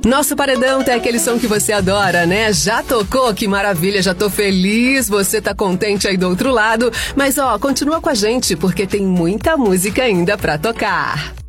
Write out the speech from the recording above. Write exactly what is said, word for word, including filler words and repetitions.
Nosso paredão tem aquele som que você adora, né? Já tocou? Que maravilha, já tô feliz, você tá contente aí do outro lado. Mas ó, continua com a gente, porque tem muita música ainda pra tocar.